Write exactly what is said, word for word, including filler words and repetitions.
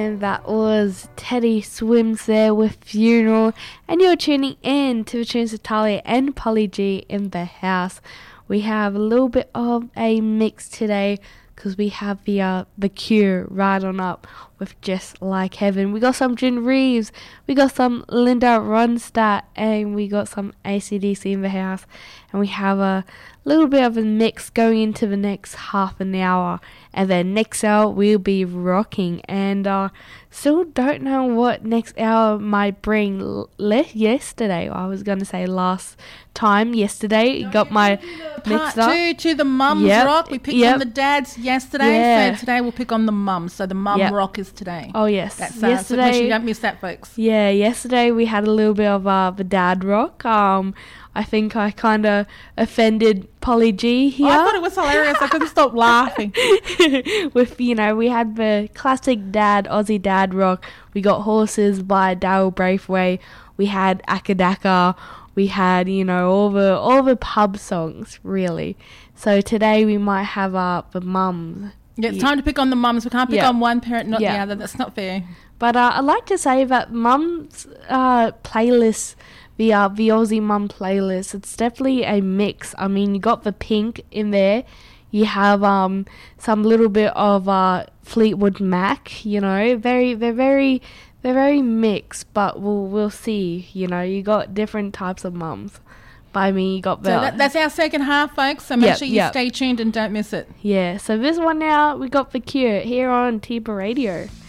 And that was Teddy Swims there with Funeral. And you're tuning in to the tunes of Talia and Polly G in the house. We have a little bit of a mix today because we have the uh, the Cure right on up with Just Like Heaven. We got some June Reeves, we got some Linda Ronstadt, and we got some A C D C in the house. And we have a little bit of a mix going into the next half an hour. And then next hour we'll be rocking. And uh, still don't know what next hour might bring. L- yesterday, I was going to say last time, yesterday, No, got my mixed part up. two to the mums Yep. rock. We picked Yep. on the dads yesterday, Yeah. so today we'll pick on the mums. So the mum Yep. rock is today. Oh, yes. That's uh, yesterday. so make sure you don't miss that, folks. Yeah, yesterday we had a little bit of uh, the dad rock. Um, I think I kind of offended Polly G here. Oh, I thought it was hilarious. I couldn't stop laughing. With, you know, we had the classic dad, Aussie dad rock. We got Horses by Daryl Braithwaite. We had Akadaka. We had, you know, all the all the pub songs, really. So today we might have uh, the mums. Yeah, it's time to pick on the mums. We can't pick Yeah. on one parent, not Yeah. the other. That's not fair. But uh, I'd like to say that mums uh, playlist, the uh, the Aussie mum playlist, it's definitely a mix. I mean, you got the Pink in there. You have um some little bit of uh, Fleetwood Mac. You know, very they're very they're very mixed. But we'll we'll see. You know, you got different types of mums. But I mean, you got the So that, that's our second half, folks. So make Yep, sure you yep. stay tuned and don't miss it. yeah. So this one now we got the Cure here on Tiba Radio.